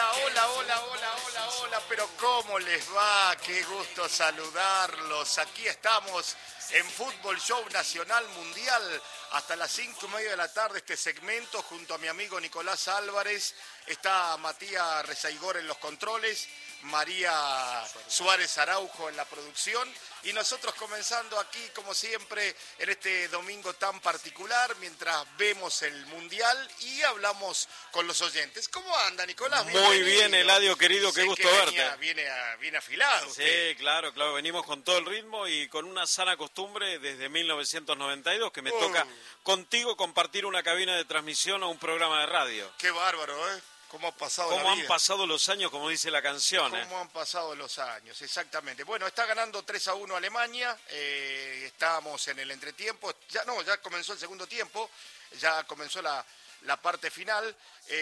Hola, pero ¿cómo les va? Qué gusto saludarlos. Aquí estamos en Fútbol Show Nacional Mundial hasta las 5:30 de la tarde, este segmento junto a mi amigo Nicolás Álvarez. Está Matías Rezaigor en los controles, María Suárez Araujo en la producción y nosotros comenzando aquí como siempre en este domingo tan particular mientras vemos el Mundial y hablamos con los oyentes. ¿Cómo anda, Nicolás? Muy bien, Eladio, querido, qué gusto verte. Viene afilado usted. Sí, claro, venimos con todo el ritmo y con una sana costumbre desde 1992 que me toca contigo compartir una cabina de transmisión o un programa de radio. Qué bárbaro, ¿eh? ¿Cómo ha pasado la vida? ¿Cómo han pasado los años, como dice la canción? ¿Cómo han pasado los años? Exactamente. Bueno, está ganando 3-1 Alemania. Estamos en el entretiempo. Ya comenzó el segundo tiempo. Ya comenzó la parte final.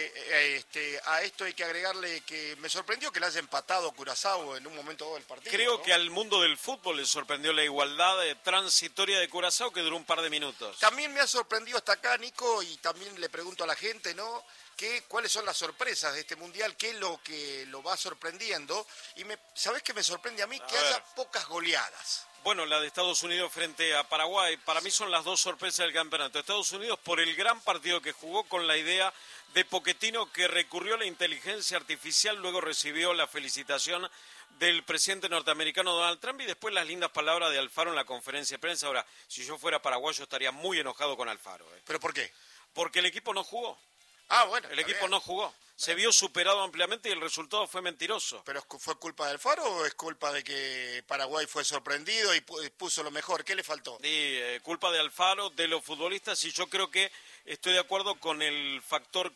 A esto hay que agregarle que me sorprendió que le haya empatado Curazao en un momento del partido. Creo que al mundo del fútbol le sorprendió la igualdad transitoria de Curazao que duró un par de minutos. También me ha sorprendido hasta acá, Nico, y también le pregunto a la gente, ¿no? ¿Cuáles son las sorpresas de este Mundial? ¿Qué es lo que lo va sorprendiendo? Y ¿sabés qué me sorprende a mí? Que haya pocas goleadas. Bueno, la de Estados Unidos frente a Paraguay, para mí son las dos sorpresas del campeonato. Estados Unidos por el gran partido que jugó con la idea de Pochettino que recurrió a la inteligencia artificial, luego recibió la felicitación del presidente norteamericano Donald Trump y después las lindas palabras de Alfaro en la conferencia de prensa. Ahora, si yo fuera paraguayo estaría muy enojado con Alfaro. ¿Pero por qué? Porque el equipo no jugó. Bueno. El equipo no jugó. Se vio superado ampliamente y el resultado fue mentiroso. ¿Pero fue culpa del Alfaro o es culpa de que Paraguay fue sorprendido y puso lo mejor? ¿Qué le faltó? Culpa de Alfaro, de los futbolistas, y yo creo que estoy de acuerdo con el factor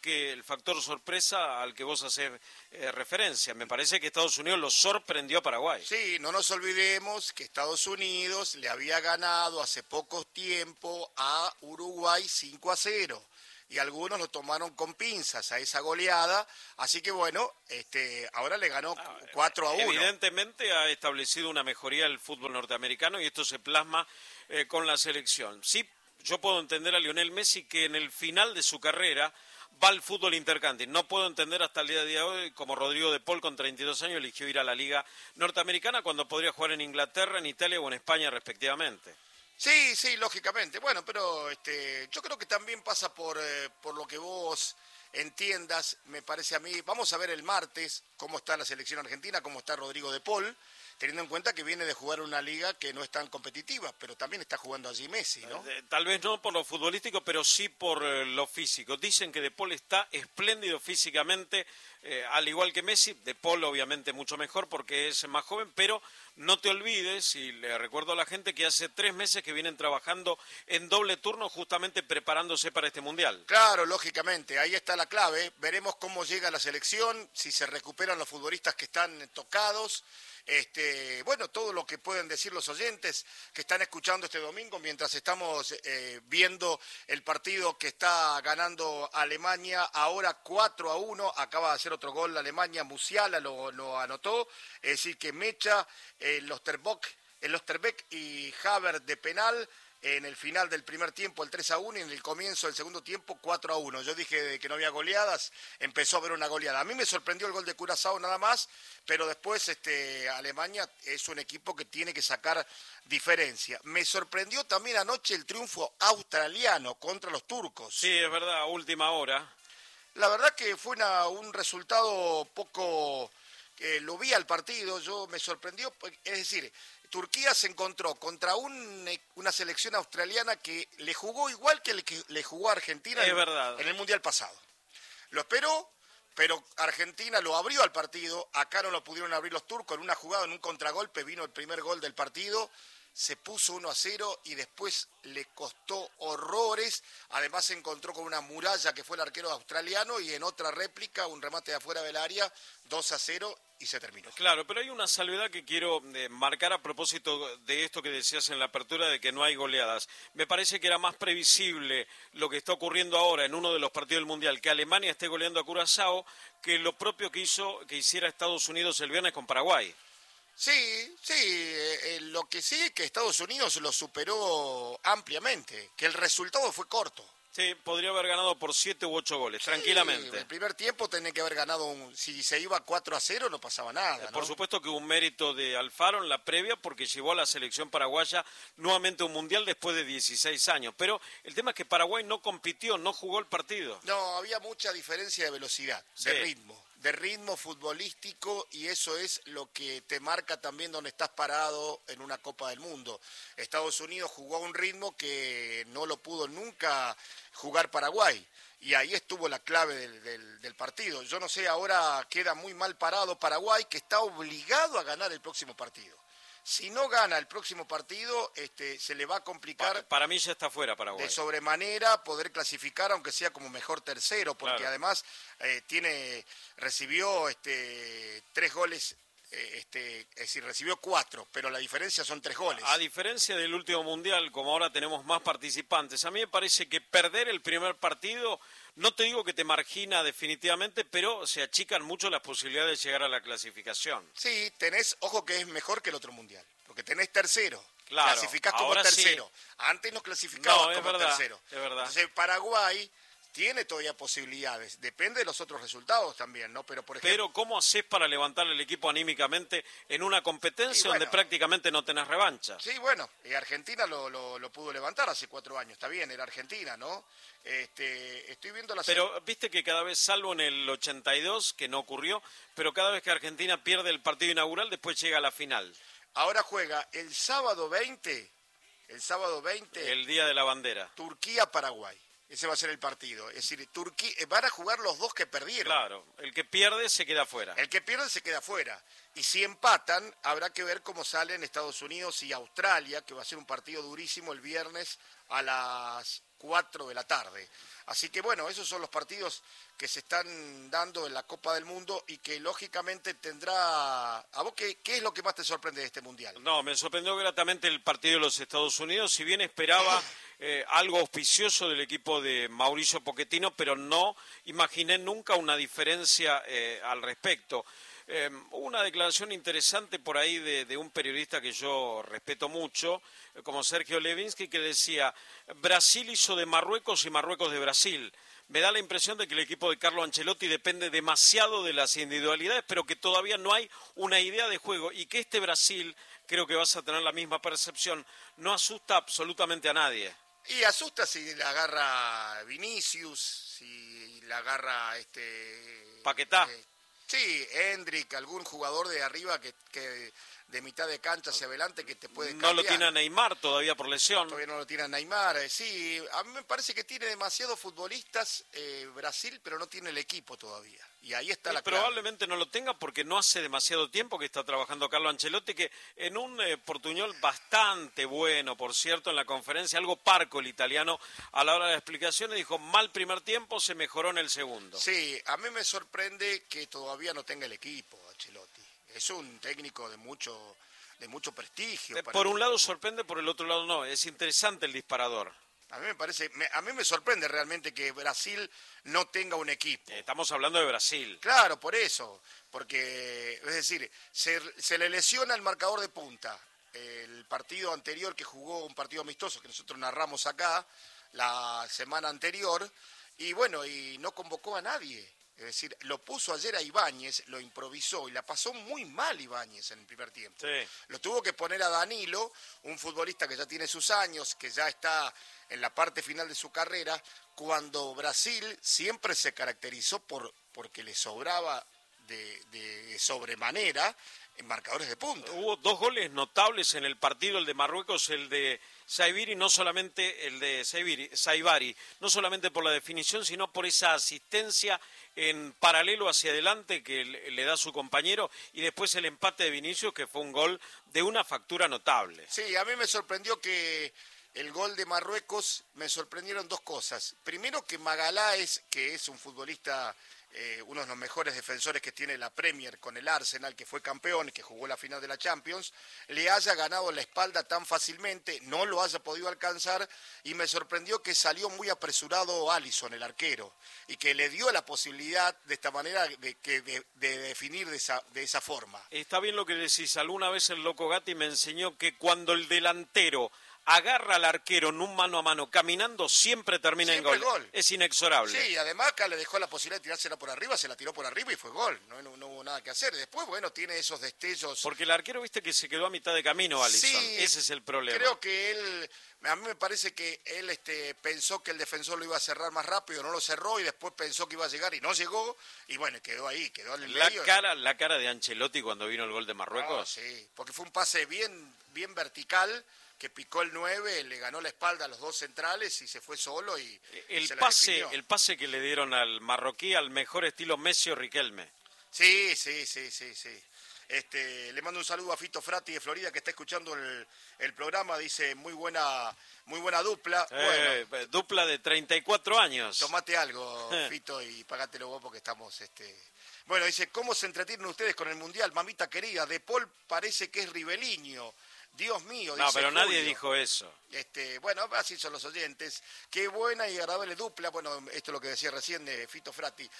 sorpresa al que vos haces referencia. Me parece que Estados Unidos lo sorprendió a Paraguay. Sí, no nos olvidemos que Estados Unidos le había ganado hace poco tiempo a Uruguay 5-0. Y algunos lo tomaron con pinzas a esa goleada, así que bueno, ahora le ganó 4-1. Evidentemente ha establecido una mejoría el fútbol norteamericano y esto se plasma con la selección. Sí, yo puedo entender a Lionel Messi que en el final de su carrera va al fútbol intercountry. No puedo entender hasta el día de hoy como Rodrigo de Paul con 32 años eligió ir a la liga norteamericana cuando podría jugar en Inglaterra, en Italia o en España respectivamente. Sí, lógicamente. Bueno, pero yo creo que también pasa por lo que vos entiendas, me parece a mí. Vamos a ver el martes cómo está la selección argentina, cómo está Rodrigo de Paul, teniendo en cuenta que viene de jugar una liga que no es tan competitiva, pero también está jugando allí Messi, ¿no? Tal vez no por lo futbolístico, pero sí por lo físico. Dicen que de Paul está espléndido físicamente, al igual que Messi. De Paul obviamente mucho mejor porque es más joven, pero no te olvides, y le recuerdo a la gente, que hace 3 meses que vienen trabajando en doble turno justamente preparándose para este Mundial. Claro, lógicamente, ahí está la clave. Veremos cómo llega la selección, si se recuperan los futbolistas que están tocados. Bueno, todo lo que pueden decir los oyentes que están escuchando este domingo mientras estamos viendo el partido que está ganando Alemania ahora 4-1, acaba de hacer otro gol Alemania, Musiala lo anotó, es decir que Mecha, el Osterbeck y Havertz de penal. En el final del primer tiempo el 3-1 y en el comienzo del segundo tiempo 4-1. Yo dije que no había goleadas, empezó a haber una goleada. A mí me sorprendió el gol de Curazao nada más, pero después Alemania es un equipo que tiene que sacar diferencia. Me sorprendió también anoche el triunfo australiano contra los turcos. Sí, es verdad, a última hora. La verdad que fue un resultado poco... lo vi al partido, me sorprendió, es decir... Turquía se encontró contra una selección australiana que le jugó igual que le jugó a Argentina en el Mundial pasado. Lo esperó, pero Argentina lo abrió al partido, acá no lo pudieron abrir los turcos, en una jugada, en un contragolpe, vino el primer gol del partido, se puso 1-0 y después le costó horrores, además se encontró con una muralla que fue el arquero australiano y en otra réplica, un remate de afuera del área, 2-0 y se terminó. Claro, pero hay una salvedad que quiero marcar a propósito de esto que decías en la apertura de que no hay goleadas. Me parece que era más previsible lo que está ocurriendo ahora en uno de los partidos del Mundial, que Alemania esté goleando a Curazao, que lo propio que hiciera Estados Unidos el viernes con Paraguay. Sí, lo que sí es que Estados Unidos lo superó ampliamente, que el resultado fue corto. Sí, podría haber ganado por 7 u 8 goles, Sí, tranquilamente. el primer tiempo tenía que haber ganado, si se iba 4-0 no pasaba nada, ¿no? Por supuesto que hubo un mérito de Alfaro en la previa porque llevó a la selección paraguaya nuevamente a un mundial después de 16 años. Pero el tema es que Paraguay no compitió, no jugó el partido. No, había mucha diferencia de velocidad, Sí. de ritmo futbolístico, y eso es lo que te marca también dónde estás parado en una Copa del Mundo. Estados Unidos jugó a un ritmo que no lo pudo nunca jugar Paraguay, y ahí estuvo la clave del partido. Yo no sé, ahora queda muy mal parado Paraguay, que está obligado a ganar el próximo partido. Si no gana el próximo partido, se le va a complicar Para mí ya está fuera Paraguay. de sobremanera poder clasificar, aunque sea como mejor tercero, porque Claro. además recibió 3 goles, es decir, recibió 4, pero la diferencia son 3 goles. A diferencia del último mundial, como ahora tenemos más participantes, a mí me parece que perder el primer partido, no te digo que te margina definitivamente, pero se achican mucho las posibilidades de llegar a la clasificación. Sí, ojo que es mejor que el otro mundial, porque tenés tercero. Claro, Clasificás como ahora tercero. sí. Antes no clasificabas No, es como verdad, tercero. es verdad. Entonces Paraguay tiene todavía posibilidades. Depende de los otros resultados también, ¿no? Pero por ejemplo, Pero ¿cómo haces para levantar el equipo anímicamente en una competencia Y bueno, donde prácticamente no tenés revancha? sí, bueno, Argentina lo pudo levantar hace 4 años, está bien, era Argentina, ¿no? Estoy viendo la... Pero viste que cada vez, salvo en el 82, que no ocurrió, pero cada vez que Argentina pierde el partido inaugural, después llega a la final. Ahora juega el sábado 20, El día de la bandera. Turquía-Paraguay. Ese va a ser el partido. Es decir, van a jugar los dos que perdieron. Claro, el que pierde se queda fuera. El que pierde se queda fuera. Y si empatan, habrá que ver cómo salen Estados Unidos y Australia, que va a ser un partido durísimo el viernes a las 4 de la tarde. Así que bueno, esos son los partidos que se están dando en la Copa del Mundo y que lógicamente tendrá... ¿A vos qué es lo que más te sorprende de este Mundial? No, me sorprendió gratamente el partido de los Estados Unidos, si bien esperaba algo auspicioso del equipo de Mauricio Pochettino, pero no imaginé nunca una diferencia al respecto. Hubo una declaración interesante por ahí de un periodista que yo respeto mucho, como Sergio Levinsky, que decía: Brasil hizo de Marruecos y Marruecos de Brasil. Me da la impresión de que el equipo de Carlo Ancelotti depende demasiado de las individualidades, pero que todavía no hay una idea de juego, y que este Brasil, creo que vas a tener la misma percepción, no asusta absolutamente a nadie. Y asusta si la agarra Vinicius, si la agarra Paquetá. Sí, Hendrik, algún jugador de arriba que de mitad de cancha hacia adelante que te puede No cambiar. lo tiene a Neymar todavía por lesión. Todavía no lo tiene a Neymar. Sí, a mí me parece que tiene demasiados futbolistas Brasil, pero no tiene el equipo todavía. Y ahí está la clave. Probablemente no lo tenga porque no hace demasiado tiempo que está trabajando Carlo Ancelotti, que en un portuñol bastante bueno, por cierto, en la conferencia, algo parco el italiano, a la hora de las explicaciones dijo: mal primer tiempo, se mejoró en el segundo. Sí, a mí me sorprende que todavía no tenga el equipo Ancelotti. Es un técnico de mucho prestigio. Por un lado sorprende, por el otro lado no. Es interesante el disparador. A mí me sorprende realmente que Brasil no tenga un equipo. Estamos hablando de Brasil. Claro, por eso. Porque, es decir, se le lesiona el marcador de punta. El partido anterior que jugó, un partido amistoso que nosotros narramos acá, la semana anterior, y bueno, y no convocó a nadie. Es decir, lo puso ayer a Ibáñez, lo improvisó y la pasó muy mal Ibáñez en el primer tiempo. Sí. Lo tuvo que poner a Danilo, un futbolista que ya tiene sus años, que ya está en la parte final de su carrera, cuando Brasil siempre se caracterizó porque le sobraba de sobremanera en marcadores de punta. Hubo 2 goles notables en el partido, el de Marruecos, el de Saibari, no solamente no solamente por la definición, sino por esa asistencia en paralelo hacia adelante que le da su compañero, y después el empate de Vinicius, que fue un gol de una factura notable. Sí, a mí me sorprendió el gol de Marruecos, me sorprendieron 2 cosas. Primero, que Magaláes, que es un futbolista, uno de los mejores defensores que tiene la Premier con el Arsenal, que fue campeón y que jugó la final de la Champions, le haya ganado la espalda tan fácilmente, no lo haya podido alcanzar, y me sorprendió que salió muy apresurado Alisson, el arquero, y que le dio la posibilidad de esta manera de definir de esa forma. Está bien lo que decís. Alguna vez el Loco Gatti me enseñó que cuando el delantero agarra al arquero en un mano a mano caminando, siempre termina Siempre en gol. gol. Es inexorable. Sí, además acá le dejó la posibilidad de tirársela por arriba, se la tiró por arriba y fue gol. No hubo nada que hacer. Después, bueno, tiene esos destellos. Porque el arquero, viste que se quedó a mitad de camino, Alisson. Sí, ese es el problema. Creo que a mí me parece que él pensó que el defensor lo iba a cerrar más rápido, no lo cerró y después pensó que iba a llegar y no llegó. Y bueno, quedó ahí, quedó en el medio. La cara de Ancelotti cuando vino el gol de Marruecos. No, sí, porque fue un pase bien vertical, que picó el 9, le ganó la espalda a los dos centrales y se fue solo y se la definió. El pase que le dieron al marroquí al mejor estilo Messi o Riquelme. Sí. Le mando un saludo a Fito Frati de Florida que está escuchando el programa, dice muy buena dupla. Bueno, dupla de 34 años. tomate algo, Fito, y pagátelo vos porque estamos... Bueno, dice, ¿cómo se entretienen ustedes con el Mundial? Mamita querida, De Paul parece que es Ribeliño. Dios mío, dice No, pero Julio. nadie dijo eso. Bueno, así son los oyentes. Qué buena y agradable dupla. Bueno, esto es lo que decía recién de Fito Frati.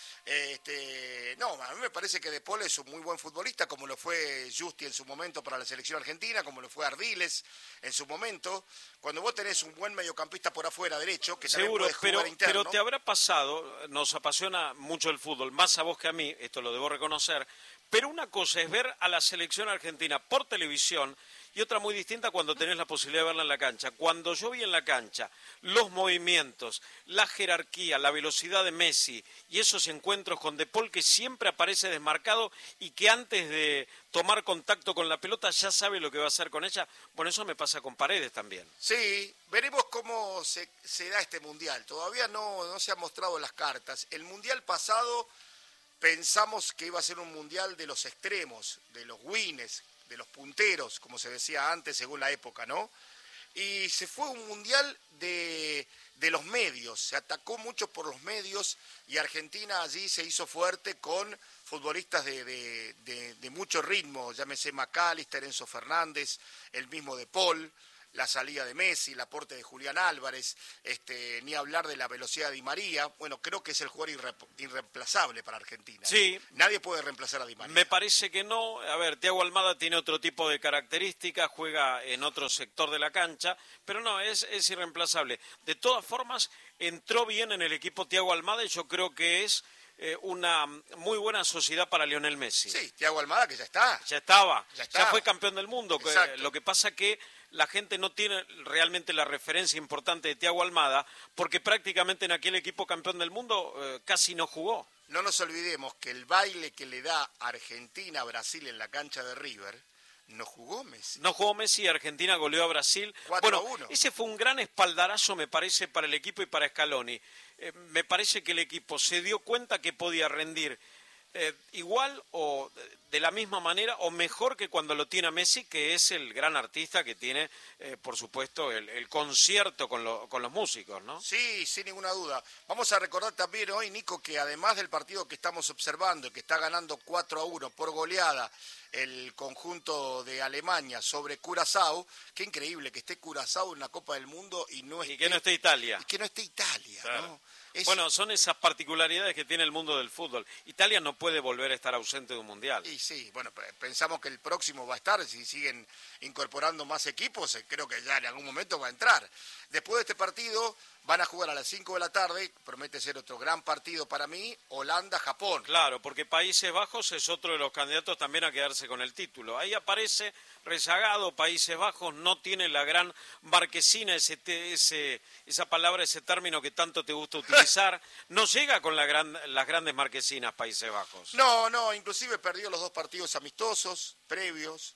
No, a mí me parece que De Paul es un muy buen futbolista, como lo fue Justi en su momento para la selección argentina, como lo fue Ardiles en su momento. Cuando vos tenés un buen mediocampista por afuera derecho, que también seguro, puede jugar interno. pero te habrá pasado, nos apasiona mucho el fútbol, más a vos que a mí, esto lo debo reconocer, pero una cosa es ver a la selección argentina por televisión y otra muy distinta cuando tenés la posibilidad de verla en la cancha. Cuando yo vi en la cancha los movimientos, la jerarquía, la velocidad de Messi y esos encuentros con De Paul que siempre aparece desmarcado y que antes de tomar contacto con la pelota ya sabe lo que va a hacer con ella, bueno, eso me pasa con Paredes también. Sí, veremos cómo se da este Mundial. Todavía no se han mostrado las cartas. El Mundial pasado pensamos que iba a ser un Mundial de los extremos, de los wins, de los punteros, como se decía antes, según la época, ¿no? Y se fue un Mundial de los medios, se atacó mucho por los medios y Argentina allí se hizo fuerte con futbolistas de mucho ritmo, llámese McAllister, Enzo Fernández, el mismo De Paul, la salida de Messi, el aporte de Julián Álvarez, ni hablar de la velocidad de Di María. Bueno, creo que es el jugador irreemplazable para Argentina. Sí. Nadie puede reemplazar a Di María. Me parece que no. A ver, Thiago Almada tiene otro tipo de características, juega en otro sector de la cancha, pero no, es irreemplazable. De todas formas, entró bien en el equipo Thiago Almada y yo creo que es una muy buena sociedad para Lionel Messi. Sí, Thiago Almada que ya está. Ya fue campeón del mundo. Lo que pasa que la gente no tiene realmente la referencia importante de Thiago Almada porque prácticamente en aquel equipo campeón del mundo casi no jugó. No nos olvidemos que el baile que le da Argentina a Brasil en la cancha de River, no jugó Messi. No jugó Messi y Argentina goleó a Brasil. 4-1. Ese fue un gran espaldarazo, me parece, para el equipo y para Scaloni. Me parece que el equipo se dio cuenta que podía rendir igual o de la misma manera o mejor que cuando lo tiene a Messi, que es el gran artista que tiene, por supuesto, el concierto con los músicos, ¿no? Sí, sin ninguna duda. Vamos a recordar también hoy, Nico, que además del partido que estamos observando, que está ganando 4-1 por goleada el conjunto de Alemania sobre Curazao, qué increíble que esté Curazao en la Copa del Mundo y que no esté Italia. Y que no esté Italia, claro. ¿No? Bueno, son esas particularidades que tiene el mundo del fútbol. Italia no puede volver a estar ausente de un mundial. Y sí, bueno, pensamos que el próximo va a estar, si siguen incorporando más equipos, creo que ya en algún momento va a entrar. Después de este partido van a jugar a las 5 de la tarde, promete ser otro gran partido para mí, Holanda-Japón. Claro, porque Países Bajos es otro de los candidatos también a quedarse con el título. Ahí aparece rezagado, Países Bajos no tiene la gran marquesina, esa palabra, ese término que tanto te gusta utilizar, no llega con las grandes marquesinas Países Bajos. No, inclusive perdió los 2 partidos amistosos previos,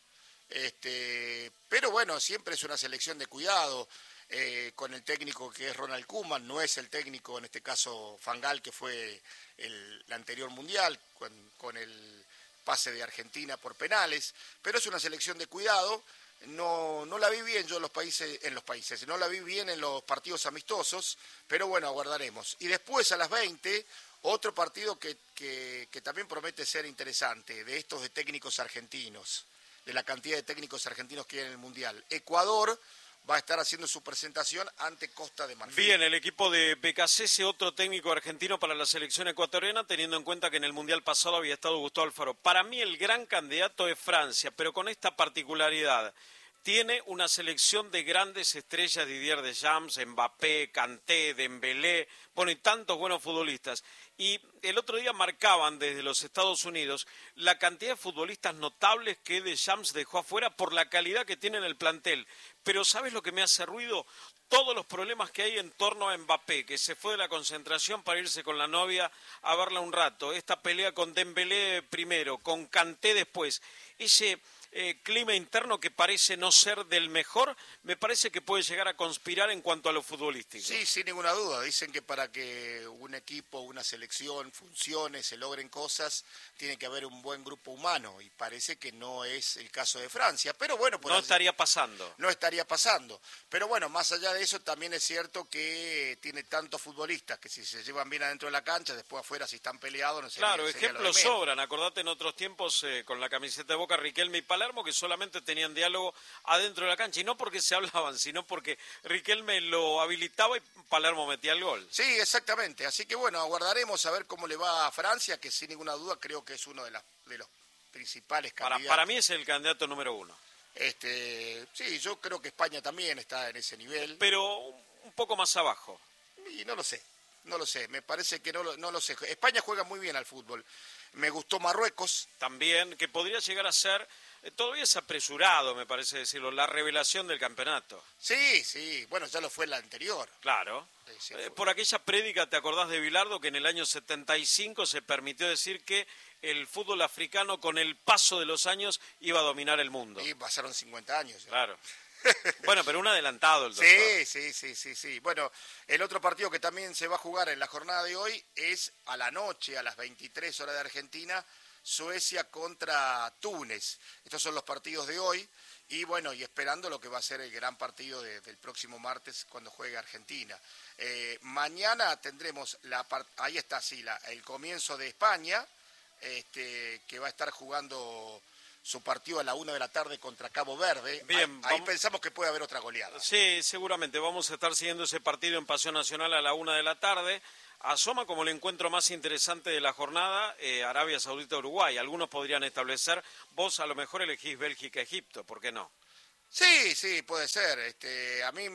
pero bueno, siempre es una selección de cuidado. Con el técnico que es Ronald Koeman, no es el técnico, en este caso Fangal, que fue el anterior mundial, con el pase de Argentina por penales, pero es una selección de cuidado. No la vi bien yo en los países, no la vi bien en los partidos amistosos, pero bueno, aguardaremos. Y después a las 20, otro partido que también promete ser interesante, de estos de técnicos argentinos, de la cantidad de técnicos argentinos que hay en el Mundial. Ecuador va a estar haciendo su presentación ante Costa de Marfil. Bien, el equipo de Becasese, otro técnico argentino para la selección ecuatoriana, teniendo en cuenta que en el Mundial pasado había estado Gustavo Alfaro. Para mí el gran candidato es Francia, pero con esta particularidad. tiene una selección de grandes estrellas, Didier Deschamps, Mbappé, Kanté, Dembélé, bueno, y tantos buenos futbolistas. Y el otro día marcaban desde los Estados Unidos la cantidad de futbolistas notables que Deschamps dejó afuera por la calidad que tiene en el plantel. Pero ¿sabes lo que me hace ruido? Todos los problemas que hay en torno a Mbappé, que se fue de la concentración para irse con la novia a verla un rato. Esta pelea con Dembélé primero, con Kanté después. Ese clima interno que parece no ser del mejor, me parece que puede llegar a conspirar en cuanto a lo futbolístico. Sí, sin ninguna duda. Dicen que para que un equipo, una selección funcione, se logren cosas, tiene que haber un buen grupo humano y parece que no es el caso de Francia. Pero bueno, no estaría pasando. No estaría pasando. Pero bueno, más allá de eso también es cierto que tiene tantos futbolistas que si se llevan bien adentro de la cancha, después afuera si están peleados no sería, claro, sería ejemplos sobran. Acordate en otros tiempos con la camiseta de Boca, Riquelme y Palermo, que solamente tenían diálogo adentro de la cancha, y no porque se hablaban, sino porque Riquelme lo habilitaba y Palermo metía el gol. Sí, exactamente, así que bueno, aguardaremos a ver cómo le va a Francia, que sin ninguna duda creo que es uno de los principales candidatos. Para mí es el candidato número uno. Sí, yo creo que España también está en ese nivel. Pero un poco más abajo. Y no lo sé, me parece que no lo sé. España juega muy bien al fútbol. Me gustó Marruecos. También, que podría llegar a ser, todavía es apresurado, me parece decirlo, la revelación del campeonato. Sí, bueno, ya lo fue la anterior. Claro. Sí, por aquella prédica, ¿te acordás de Bilardo? Que en el año 75 se permitió decir que el fútbol africano con el paso de los años iba a dominar el mundo. Y pasaron 50 años. Claro. Bueno, pero un adelantado el doctor. Sí. Bueno, el otro partido que también se va a jugar en la jornada de hoy es a la noche, a las 23 horas de Argentina, Suecia contra Túnez. Estos son los partidos de hoy y bueno, y esperando lo que va a ser el gran partido del próximo martes cuando juegue Argentina. Mañana tendremos ahí está, el comienzo de España, que va a estar jugando su partido a la 1 de la tarde contra Cabo Verde. Bien, ahí pensamos que puede haber otra goleada. Sí, seguramente vamos a estar siguiendo ese partido en Pasión Nacional a la 1 de la tarde. Asoma como el encuentro más interesante de la jornada Arabia Saudita-Uruguay. Algunos podrían establecer, vos a lo mejor elegís Bélgica-Egipto, ¿por qué no? Sí, puede ser. A mí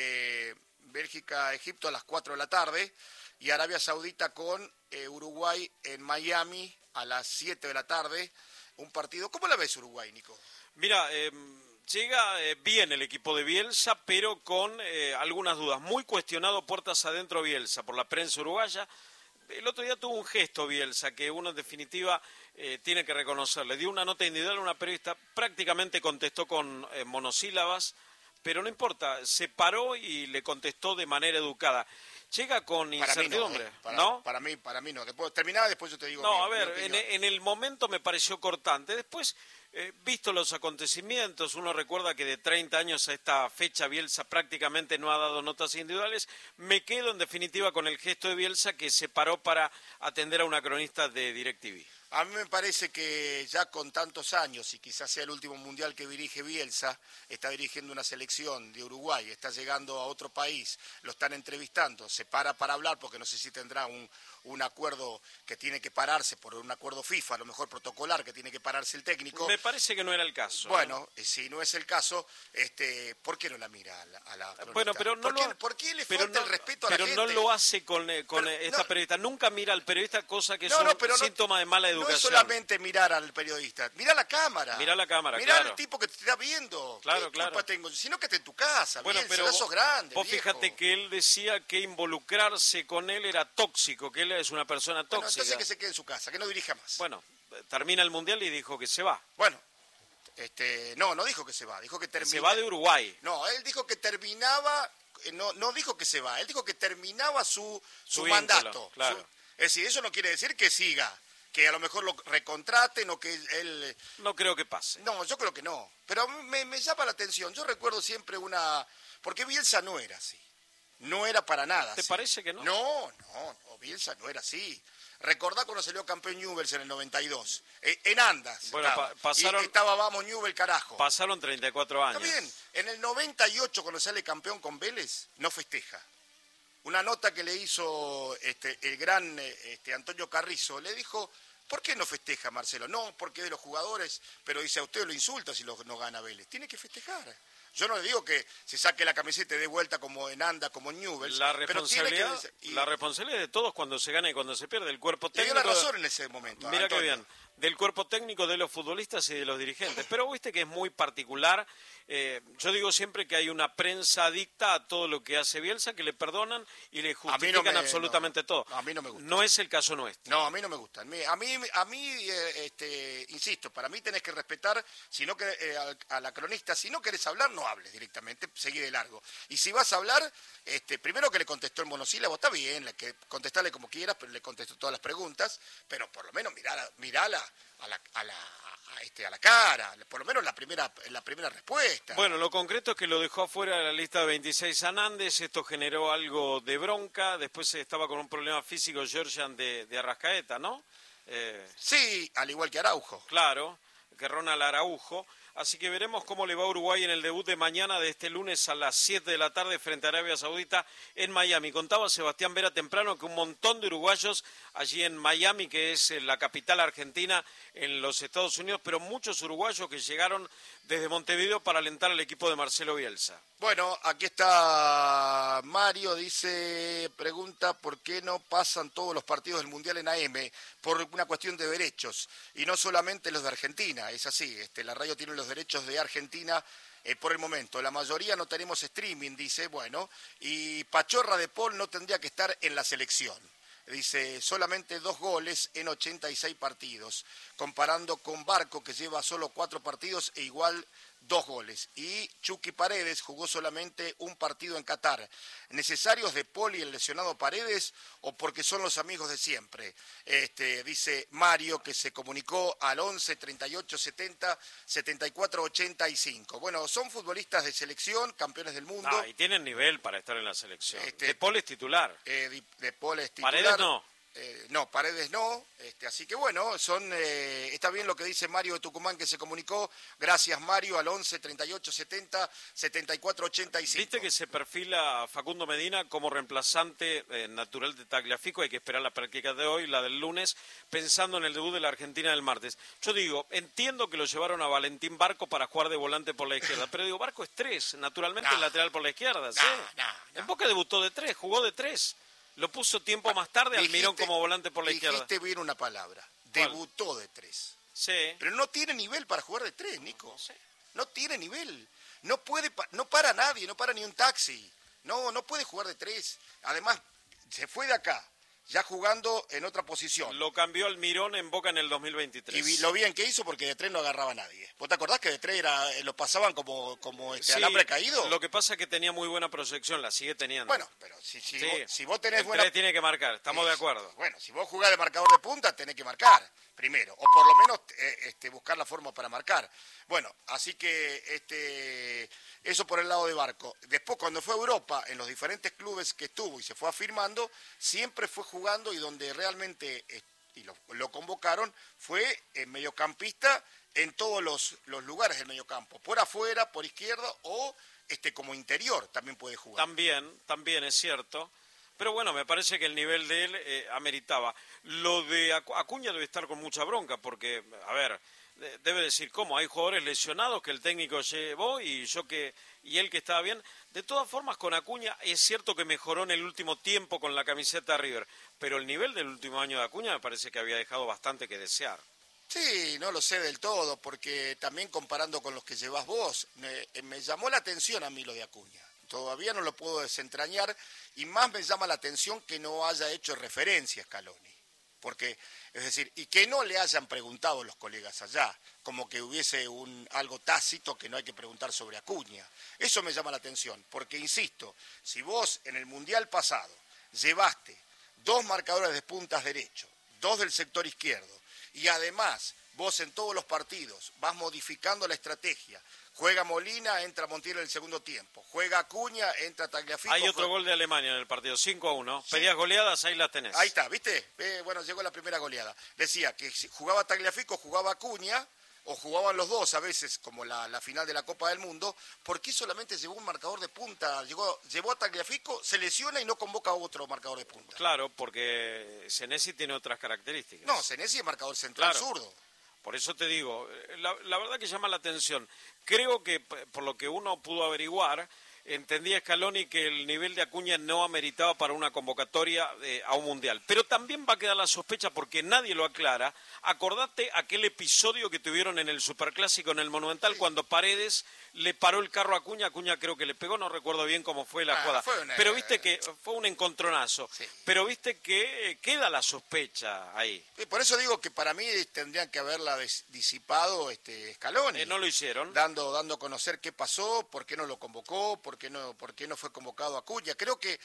Bélgica-Egipto a las 4 de la tarde y Arabia Saudita con Uruguay en Miami a las 7 de la tarde. Un partido. ¿Cómo la ves Uruguay, Nico? Mira, llega bien el equipo de Bielsa, pero con algunas dudas. Muy cuestionado puertas adentro Bielsa por la prensa uruguaya. El otro día tuvo un gesto Bielsa que uno en definitiva tiene que reconocer. Le dio una nota individual a una periodista, prácticamente contestó con monosílabas, pero no importa, se paró y le contestó de manera educada. Llega con incertidumbre, ¿no? Para mí no. Después yo te digo. No, a ver, en el momento me pareció cortante. Después, visto los acontecimientos, uno recuerda que de 30 años a esta fecha Bielsa prácticamente no ha dado notas individuales. Me quedo en definitiva con el gesto de Bielsa que se paró para atender a una cronista de DirecTV. A mí me parece que ya con tantos años, y quizás sea el último mundial que dirige Bielsa, está dirigiendo una selección de Uruguay, está llegando a otro país, lo están entrevistando, se para hablar porque no sé si tendrá un acuerdo que tiene que pararse por un acuerdo FIFA, a lo mejor protocolar, que tiene que pararse el técnico. Me parece que no era el caso. Bueno, si no es el caso, ¿por qué no la mira a la cronista? Bueno, pero no ¿Por qué le falta el respeto a la gente? Pero no lo hace con esta periodista. Nunca mira al periodista, cosa que es un síntoma de mala educación. No es solamente mirar al periodista, mira la cámara. Mira la cámara, mirá claro. Al tipo que te está viendo. Claro, ¿Qué culpa tengo? Sino que esté en tu casa, bueno, Bielsa, pero ya sos grande, vos viejo. fíjate que él decía que involucrarse con él era tóxico, que él es una persona tóxica. Bueno, entonces que se quede en su casa, que no dirija más. Bueno, termina el Mundial y dijo que se va. Bueno, no dijo que se va, dijo que termina. Se va de Uruguay. No, él dijo que terminaba, no dijo que se va, él dijo que terminaba su mandato. Claro. Es decir, eso no quiere decir que siga, que a lo mejor lo recontraten o que él... No creo que pase. No, yo creo que no, pero me llama la atención. Yo recuerdo siempre porque Bielsa no era así, no era para nada ¿Te así. parece que no? No, Bielsa no era así. Recordá cuando salió campeón Newell's en el 92, en Andas. Bueno, y estaba vamos Newell, carajo. Pasaron 34 años. Está bien, en el 98 cuando sale campeón con Vélez, no festeja. Una nota que le hizo el gran Antonio Carrizo, le dijo, ¿Por qué no festeja Marcelo? No, porque es de los jugadores, pero dice, a usted lo insulta si no gana Vélez. Tiene que festejar. Yo no le digo que se saque la camiseta y dé vuelta como en Anda, como en Newell's. La responsabilidad es de todos cuando se gana y cuando se pierde. El cuerpo técnico... Le dio la razón en ese momento. Mira qué bien. Del cuerpo técnico, de los futbolistas y de los dirigentes. Pero viste que es muy particular. Yo digo siempre que hay una prensa adicta a todo lo que hace Bielsa, que le perdonan y le justifican absolutamente todo. A mí no me gusta. No es el caso nuestro. No, a mí no me gusta. A mí insisto, para mí tenés que respetar, si no a la cronista, si no querés hablar, no hables directamente, seguí de largo. Y si vas a hablar, primero que le contestó en monosílabo, está bien, que contestarle como quieras, pero le contestó todas las preguntas, pero por lo menos mirala a la cara, por lo menos la primera respuesta. Bueno, lo concreto es que lo dejó afuera de la lista de 26 Hernández, esto generó algo de bronca, después estaba con un problema físico Georgian de Arrascaeta, ¿no? Sí, al igual que Araujo. Claro, que Ronald Araujo. Así que veremos cómo le va a Uruguay en el debut de mañana, de este lunes a las 7 de la tarde frente a Arabia Saudita en Miami. Contaba Sebastián Vera temprano que un montón de uruguayos allí en Miami, que es la capital argentina en los Estados Unidos, pero muchos uruguayos que llegaron desde Montevideo para alentar al equipo de Marcelo Bielsa. Bueno, aquí está Mario, pregunta por qué no pasan todos los partidos del Mundial en AM, por una cuestión de derechos, y no solamente los de Argentina, es así, la radio tiene los derechos de Argentina por el momento, la mayoría no tenemos streaming, dice, bueno, y Pachorra de Paul no tendría que estar en la selección. Dice, solamente 2 goles en 86 partidos, comparando con Barco, que lleva solo 4 partidos e igual 2 goles. Y Chucky Paredes jugó solamente un partido en Qatar. ¿Necesarios de Paul y el lesionado Paredes o porque son los amigos de siempre? Dice Mario, que se comunicó al 11 38 70 74 85. Bueno, son futbolistas de selección, campeones del mundo. Y tienen nivel para estar en la selección. De Paul es titular. De Paul es titular. Paredes no. No, Paredes no, así que bueno, está bien lo que dice Mario de Tucumán, que se comunicó, gracias Mario, al 11 38 70 74 85. Viste que se perfila Facundo Medina como reemplazante natural de Tagliafico, hay que esperar la práctica de hoy, la del lunes, pensando en el debut de la Argentina del martes. Yo digo, entiendo que lo llevaron a Valentín Barco para jugar de volante por la izquierda, pero digo, Barco es 3, naturalmente el lateral por la izquierda, ¿sí? En Boca debutó de 3, jugó de 3. Lo puso tiempo más tarde, Almirón como volante por la izquierda. Dijiste bien una palabra, debutó de 3. Sí. Pero no tiene nivel para jugar de 3, Nico. Sí. No tiene nivel. No para nadie, no para ni un taxi. No puede jugar de 3. Además, se fue de acá, ya jugando en otra posición. Lo cambió Almirón en Boca en el 2023. Y lo bien que hizo porque de 3 no agarraba a nadie. ¿Vos te acordás que de 3 lo pasaban como sí, alambre caído? Lo que pasa es que tenía muy buena proyección, la sigue teniendo. Bueno, pero si vos tenés buena... 3 tiene que marcar, estamos de acuerdo. Bueno, si vos jugás de marcador de punta, tenés que marcar primero. O por lo menos buscar la forma para marcar. Bueno, así que eso por el lado de Barco. Después, cuando fue a Europa, en los diferentes clubes que estuvo y se fue afirmando, siempre fue jugando y donde realmente lo convocaron fue mediocampista en todos los lugares del mediocampo. Por afuera, por izquierda o como interior también puede jugar. También es cierto. Pero bueno, me parece que el nivel de él ameritaba. Lo de Acuña debe estar con mucha bronca porque, a ver, debe decir cómo, hay jugadores lesionados que el técnico llevó y él que estaba bien. De todas formas, con Acuña es cierto que mejoró en el último tiempo con la camiseta de River, pero el nivel del último año de Acuña me parece que había dejado bastante que desear. Sí, no lo sé del todo, porque también comparando con los que llevas vos, me llamó la atención a mí lo de Acuña. Todavía no lo puedo desentrañar y más me llama la atención que no haya hecho referencia a Scaloni. Porque, es decir, y que no le hayan preguntado los colegas allá, como que hubiese algo tácito que no hay que preguntar sobre Acuña. Eso me llama la atención, porque insisto, si vos en el Mundial pasado llevaste 2 marcadores de puntas derecho, 2 del sector izquierdo, y además vos en todos los partidos vas modificando la estrategia, juega Molina, entra Montiel en el segundo tiempo. Juega Acuña, entra Tagliafico. Hay otro gol de Alemania en el partido, 5-1. Sí. Pedías goleadas, ahí las tenés. Ahí está, ¿viste? Bueno, llegó la primera goleada. Decía que si jugaba Tagliafico, jugaba Acuña, o jugaban los dos a veces, como la final de la Copa del Mundo, ¿por qué solamente llevó un marcador de punta? Llevó a Tagliafico, se lesiona y no convoca a otro marcador de punta. Claro, porque Senesi tiene otras características. No, Senesi es marcador central zurdo. Por eso te digo, la verdad que llama la atención. Creo que, por lo que uno pudo averiguar, entendía Scaloni que el nivel de Acuña no ameritaba para una convocatoria a un mundial. Pero también va a quedar la sospecha, porque nadie lo aclara. Acordate aquel episodio que tuvieron en el Superclásico en el Monumental, cuando Paredes le paró el carro a Acuña. Acuña creo que le pegó, no recuerdo bien cómo fue la jugada. Pero viste que fue un encontronazo. Sí. Pero viste que queda la sospecha ahí. Por eso digo que para mí tendrían que haberla disipado Scaloni. No lo hicieron. Dando a conocer qué pasó, por qué no lo convocó, por qué no fue convocado Acuña. Creo que,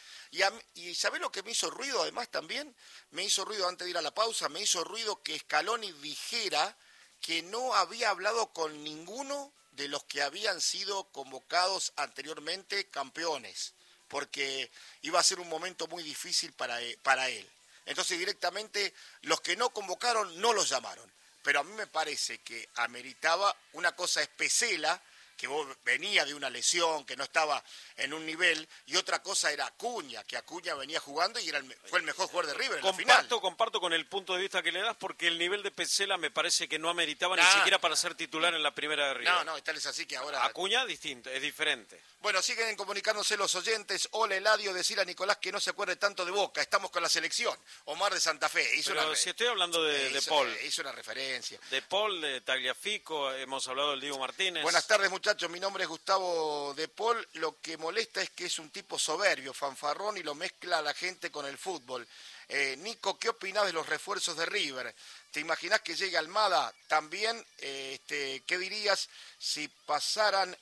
y ¿sabés lo que me hizo ruido además también? Me hizo ruido antes de ir a la pausa, me hizo ruido que Scaloni dijera que no había hablado con ninguno de los que habían sido convocados anteriormente campeones, porque iba a ser un momento muy difícil para él. Entonces directamente los que no convocaron no los llamaron. Pero a mí me parece que ameritaba, una cosa es Pesela, que venía de una lesión, que no estaba en un nivel, y otra cosa era Acuña, que Acuña venía jugando y fue el mejor jugador de River en la final. Comparto con el punto de vista que le das, porque el nivel de Pesela me parece que no ameritaba ni siquiera para ser titular en la primera de River. No, tal es así que ahora... Acuña es diferente. Bueno, siguen comunicándose los oyentes. Hola, Eladio, decir a Nicolás que no se acuerde tanto de Boca, estamos con la selección. Omar de Santa Fe. Pero si estoy hablando de Paul. Hizo una referencia. De Paul, de Tagliafico, hemos hablado del Diego Martínez. Buenas tardes, muchachos, mi nombre es Gustavo de Paul. Lo que molesta es que es un tipo soberbio, fanfarrón, y lo mezcla a la gente con el fútbol. Nico, ¿qué opinás de los refuerzos de River? ¿Te imaginás que llegue Almada? También, ¿qué dirías si pasaran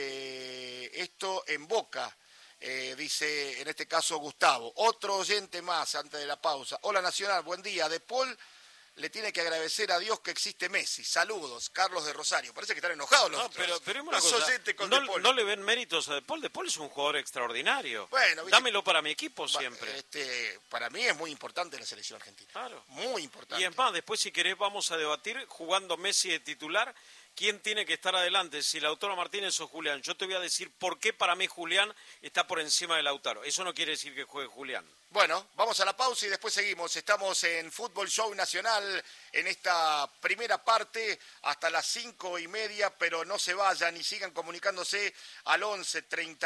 esto en Boca? Dice en este caso Gustavo. Otro oyente más antes de la pausa. Hola Nacional, buen día. De Paul le tiene que agradecer a Dios que existe Messi. Saludos, Carlos de Rosario. Parece que están enojados los otros. Pero una cosa, oyentes con De Paul. No le ven méritos a De Paul. De Paul es un jugador extraordinario. Bueno, dámelo para mi equipo siempre. Para mí es muy importante la selección argentina. Claro. Muy importante. Y es más, después si querés vamos a debatir, jugando Messi de titular, quién tiene que estar adelante, si Lautaro Martínez o Julián. Yo te voy a decir por qué para mí Julián está por encima de Lautaro. Eso no quiere decir que juegue Julián. Bueno, vamos a la pausa y después seguimos. Estamos en Fútbol Show Nacional en esta primera parte hasta las 5:30, pero no se vayan y sigan comunicándose al 11 30.